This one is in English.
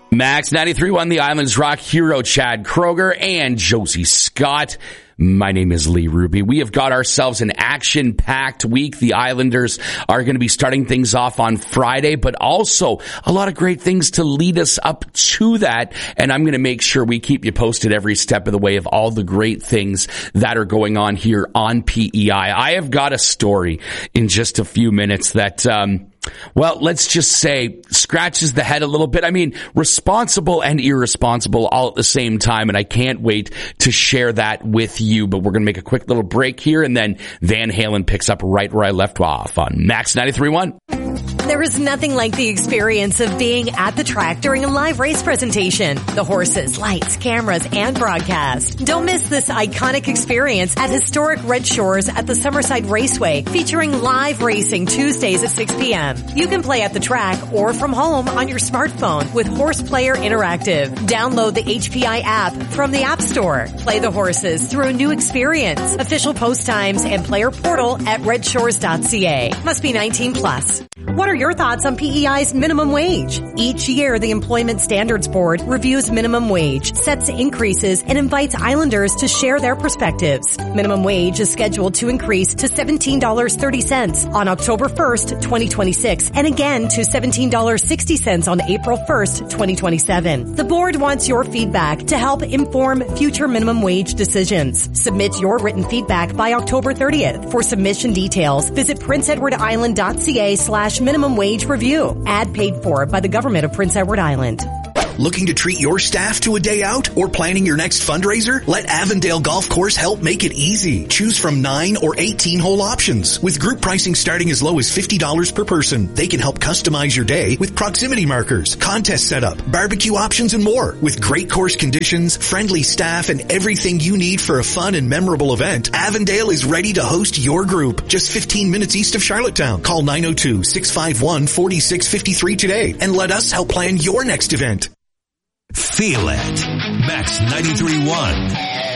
Max 93.1, the Islanders Rock hero Chad Kroger and Josie Scott. My name is Lee Ruby. We have got ourselves an action-packed week. The Islanders are going to be starting things off on Friday, but also a lot of great things to lead us up to that. And I'm going to make sure we keep you posted every step of the way of all the great things that are going on here on PEI. I have got a story in just a few minutes that, well, let's just say scratches the head a little bit. I mean, responsible and irresponsible all at the same time. And I can't wait to share that with you. But we're going to make a quick little break here. And then Van Halen picks up right where I left off on Max 93.1. There is nothing like the experience of being at the track during a live race presentation. The horses, lights, cameras, and broadcast. Don't miss this iconic experience at historic Red Shores at the Summerside Raceway, featuring live racing Tuesdays at 6 p.m. You can play at the track or from home on your smartphone with Horse Player Interactive. Download the HPI app from the App Store. Play the horses through a new experience. Official post times and player portal at redshores.ca. Must be 19 plus. What are your thoughts on PEI's minimum wage? Each year, the Employment Standards Board reviews minimum wage, sets increases, and invites Islanders to share their perspectives. Minimum wage is scheduled to increase to $17.30 on October 1st, 2026, and again to $17.60 on April 1st, 2027. The board wants your feedback to help inform future minimum wage decisions. Submit your written feedback by October 30th. For submission details, visit princeedwardisland.ca/minimum wage review. Ad paid for by the government of Prince Edward Island. Looking to treat your staff to a day out or planning your next fundraiser? Let Avondale Golf Course help make it easy. Choose from 9 or 18 hole options. With group pricing starting as low as $50 per person, they can help customize your day with proximity markers, contest setup, barbecue options, and more. With great course conditions, friendly staff, and everything you need for a fun and memorable event, Avondale is ready to host your group. Just 15 minutes east of Charlottetown. Call 902-651-4653 today and let us help plan your next event. Feel it. Max 93.1.